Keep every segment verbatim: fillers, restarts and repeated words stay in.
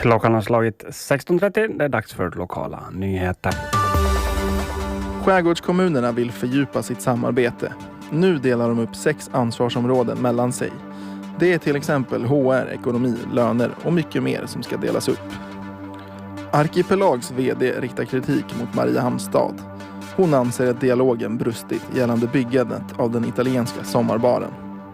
Klockan har slagit sexton trettio. Det är dags för lokala nyheter. Skärgårdskommunerna vill fördjupa sitt samarbete. Nu delar de upp sex ansvarsområden mellan sig. Det är till exempel H R, ekonomi, löner och mycket mer som ska delas upp. Arkipelags vd riktar kritik mot Mariehamns stad. Hon anser att dialogen brustit gällande byggandet av den italienska sommarbaren.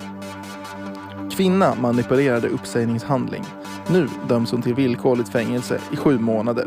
Kvinna manipulerade uppsägningshandling. Nu döms hon till villkorligt fängelse i sju månader.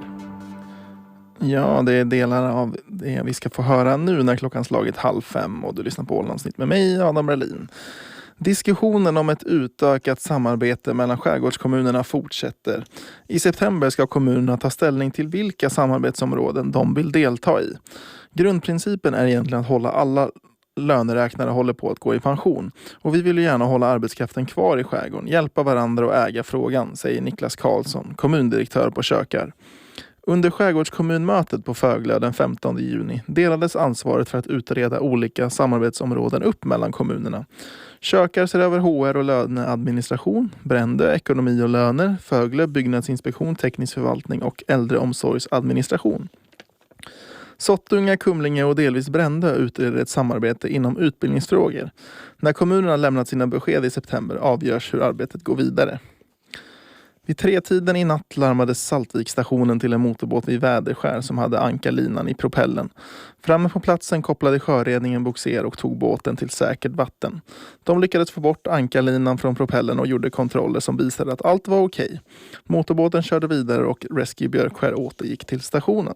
Ja, det är delar av det vi ska få höra nu när klockan slagit halv fem och du lyssnar på Ålandsnytt med mig, Adam Berlin. Diskussionen om ett utökat samarbete mellan skärgårdskommunerna fortsätter. I september ska kommunerna ta ställning till vilka samarbetsområden de vill delta i. Grundprincipen är egentligen att hålla alla löneräknare håller på att gå i pension. Och vi vill ju gärna hålla arbetskraften kvar i skärgården, hjälpa varandra och äga frågan, säger Niklas Karlsson, kommundirektör på Kökar. Under skärgårdskommunmötet på Föglö den femtonde juni delades ansvaret för att utreda olika samarbetsområden upp mellan kommunerna. Kökar ser över H R och löneadministration, Brändö, ekonomi och löner, Föglö, byggnadsinspektion, teknisk förvaltning och äldreomsorgsadministration. Sottunga, Kumlinge och delvis Brändö utreder ett samarbete inom utbildningsfrågor. När kommunerna lämnat sina besked i september avgörs hur arbetet går vidare. Vid tretiden i natt larmades Saltvikstationen till en motorbåt vid Väderskär som hade ankarlinan i propellen. Framme på platsen kopplade sjöredningen boxer och tog båten till säkert vatten. De lyckades få bort ankarlinan från propellen och gjorde kontroller som visade att allt var okej. Motorbåten körde vidare och Rescue Björkskär återgick till stationen.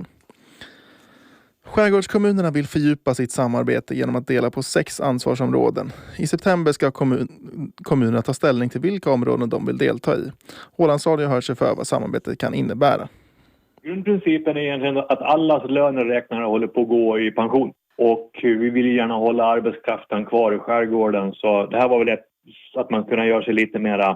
Skärgårdskommunerna vill fördjupa sitt samarbete genom att dela på sex ansvarsområden. I september ska kommun, kommunerna ta ställning till vilka områden de vill delta i. Ålands Radio hör sig för vad samarbetet kan innebära. Grundprincipen är egentligen att allas löneräknare håller på att gå i pension. Och vi vill gärna hålla arbetskraften kvar i skärgården. Så det här var väl ett, att man kunde göra sig lite mera,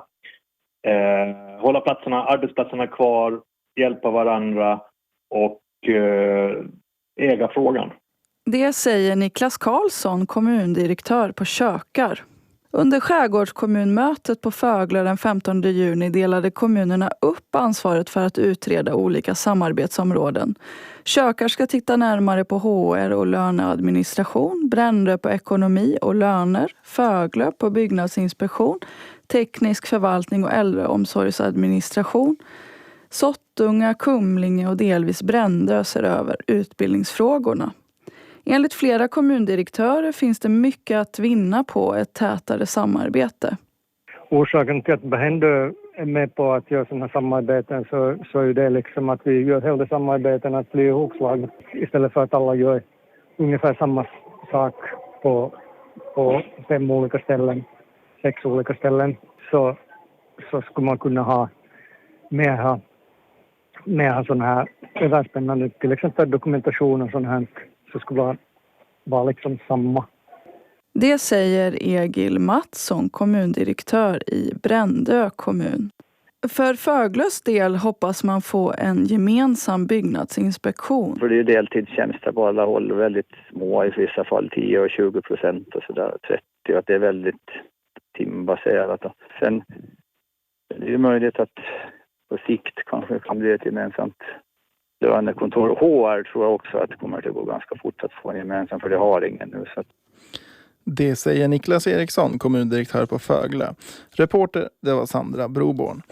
eh, hålla platserna, arbetsplatserna kvar, hjälpa varandra och eh, äga frågan. Det säger Niklas Karlsson, kommundirektör på Kökar. Under skärgårdskommunmötet på Föglö den femtonde juni delade kommunerna upp ansvaret för att utreda olika samarbetsområden. Kökar ska titta närmare på H R och löneadministration, Brändö på ekonomi och löner, Föglö på byggnadsinspektion, teknisk förvaltning och äldreomsorgsadministration. Sottunga, Kumlinge och delvis Brändö ser över utbildningsfrågorna. Enligt flera kommundirektörer finns det mycket att vinna på ett tätare samarbete. Orsaken till att Brändö är med på att göra sådana här samarbeten så, så är det liksom att vi gör hela samarbeten att bli ihopslag istället för att alla gör ungefär samma sak på, på fem olika ställen, sex olika ställen. Så, så skulle man kunna ha mer mer sådana här överspännande, till exempel dokumentation och sånt här, så skulle det vara liksom samma. Det säger Egil Mattsson, kommundirektör i Brändö kommun. För Föglös del hoppas man få en gemensam byggnadsinspektion. För det är deltidstjänster på alla håll, väldigt små, i vissa fall tio och tjugo procent och sådär, trettio, att det är väldigt timbaserat. Sen är det möjligt att på sikt kanske kan bli ett gemensamt lönekontor. H R tror jag också att det kommer att gå ganska fort att få en gemensam, för det har ingen nu. Så. Det säger Niklas Eriksson, kommundirektör på Föglö. Reporter, det var Sandra Broborn.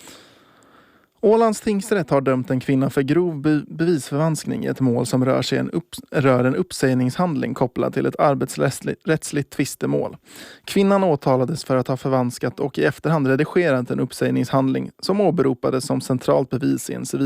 Ålands tingsrätt har dömt en kvinna för grov be- bevisförvanskning i ett mål som rör, sig en upp- rör en uppsägningshandling kopplad till ett arbetsrättsligt tvistemål. Kvinnan åtalades för att ha förvanskat och i efterhand redigerat en uppsägningshandling som åberopades som centralt bevis i en civil